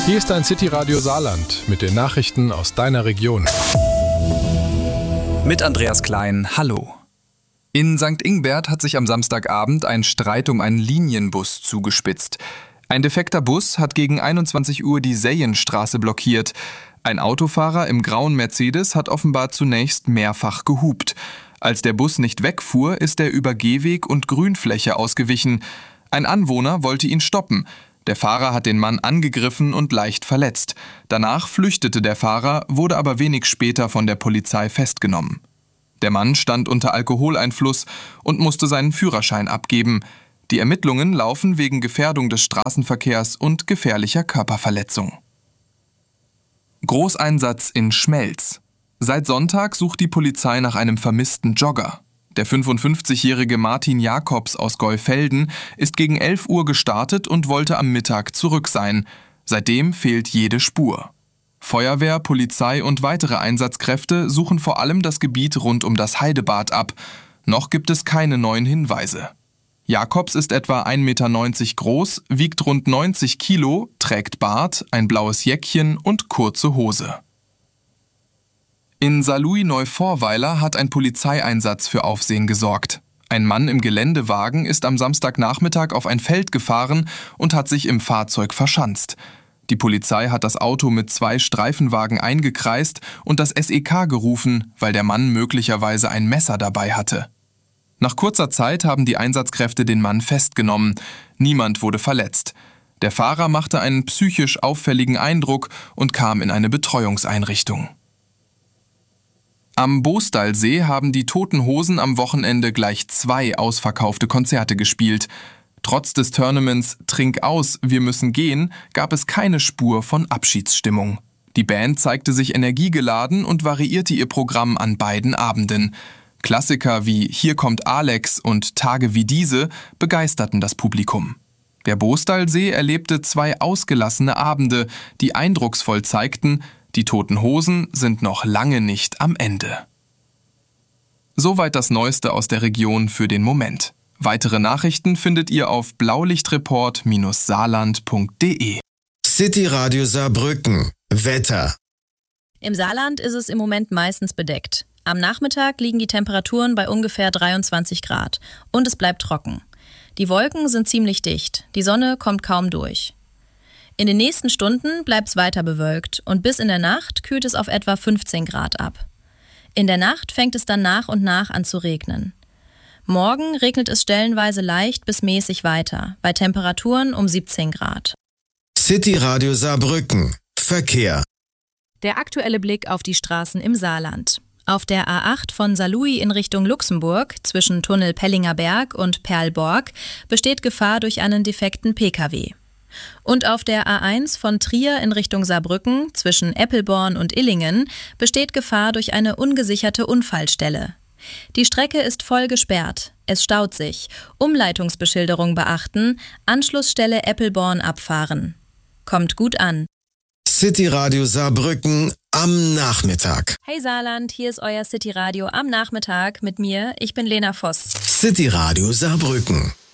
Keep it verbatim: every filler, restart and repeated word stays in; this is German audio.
Hier ist dein City-Radio Saarland mit den Nachrichten aus deiner Region. Mit Andreas Klein, hallo. In Sankt Ingbert hat sich am Samstagabend ein Streit um einen Linienbus zugespitzt. Ein defekter Bus hat gegen einundzwanzig Uhr die Seyenstraße blockiert. Ein Autofahrer im grauen Mercedes hat offenbar zunächst mehrfach gehupt. Als der Bus nicht wegfuhr, ist er über Gehweg und Grünfläche ausgewichen. Ein Anwohner wollte ihn stoppen. Der Fahrer hat den Mann angegriffen und leicht verletzt. Danach flüchtete der Fahrer, wurde aber wenig später von der Polizei festgenommen. Der Mann stand unter Alkoholeinfluss und musste seinen Führerschein abgeben. Die Ermittlungen laufen wegen Gefährdung des Straßenverkehrs und gefährlicher Körperverletzung. Großeinsatz in Schmelz. Seit Sonntag sucht die Polizei nach einem vermissten Jogger. Der fünfundfünfzigjährige Martin Jakobs aus Geufelden ist gegen elf Uhr gestartet und wollte am Mittag zurück sein. Seitdem fehlt jede Spur. Feuerwehr, Polizei und weitere Einsatzkräfte suchen vor allem das Gebiet rund um das Heidebad ab. Noch gibt es keine neuen Hinweise. Jakobs ist etwa ein Meter neunzig groß, wiegt rund neunzig Kilo, trägt Bart, ein blaues Jäckchen und kurze Hose. In Saarlouis-Neuvorweiler hat ein Polizeieinsatz für Aufsehen gesorgt. Ein Mann im Geländewagen ist am Samstagnachmittag auf ein Feld gefahren und hat sich im Fahrzeug verschanzt. Die Polizei hat das Auto mit zwei Streifenwagen eingekreist und das S E K gerufen, weil der Mann möglicherweise ein Messer dabei hatte. Nach kurzer Zeit haben die Einsatzkräfte den Mann festgenommen. Niemand wurde verletzt. Der Fahrer machte einen psychisch auffälligen Eindruck und kam in eine Betreuungseinrichtung. Am Boostalsee haben die Toten Hosen am Wochenende gleich zwei ausverkaufte Konzerte gespielt. Trotz des Tournaments Trink aus, wir müssen gehen, gab es keine Spur von Abschiedsstimmung. Die Band zeigte sich energiegeladen und variierte ihr Programm an beiden Abenden. Klassiker wie Hier kommt Alex und Tage wie diese begeisterten das Publikum. Der Boostalsee erlebte zwei ausgelassene Abende, die eindrucksvoll zeigten, die Toten Hosen sind noch lange nicht am Ende. Soweit das Neueste aus der Region für den Moment. Weitere Nachrichten findet ihr auf blaulichtreport Bindestrich saarland Punkt de. City Radio Saarbrücken. Wetter. Im Saarland ist es im Moment meistens bedeckt. Am Nachmittag liegen die Temperaturen bei ungefähr dreiundzwanzig Grad und es bleibt trocken. Die Wolken sind ziemlich dicht, die Sonne kommt kaum durch. In den nächsten Stunden bleibt es weiter bewölkt und bis in der Nacht kühlt es auf etwa fünfzehn Grad ab. In der Nacht fängt es dann nach und nach an zu regnen. Morgen regnet es stellenweise leicht bis mäßig weiter, bei Temperaturen um siebzehn Grad. City Radio Saarbrücken. Verkehr. Der aktuelle Blick auf die Straßen im Saarland. Auf der A acht von Saarlouis in Richtung Luxemburg zwischen Tunnel Pellinger Berg und Perlborg besteht Gefahr durch einen defekten P K W. Und auf der A eins von Trier in Richtung Saarbrücken zwischen Eppelborn und Illingen besteht Gefahr durch eine ungesicherte Unfallstelle. Die Strecke ist voll gesperrt, es staut sich, Umleitungsbeschilderung beachten, Anschlussstelle Eppelborn abfahren. Kommt gut an. City Radio Saarbrücken am Nachmittag. Hey Saarland, hier ist euer City Radio am Nachmittag mit mir, ich bin Lena Voss. City Radio Saarbrücken.